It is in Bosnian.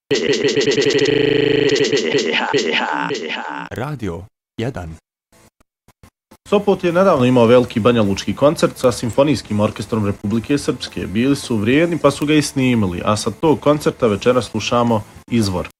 Radio 1. Sopot je nedavno imao veliki banjalučki koncert sa Simfonijskim orkestrom Republike Srpske. Bili su vrijedni pa su ga i snimili, a sa tog koncerta večeras slušamo Izvor.